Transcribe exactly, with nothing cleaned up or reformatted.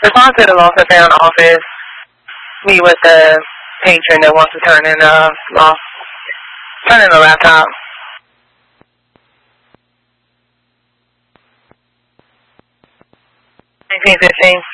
Respond to the lost and found office. Meet with the patron that wants to turn in a lost, turn in a laptop. nineteen fifteen.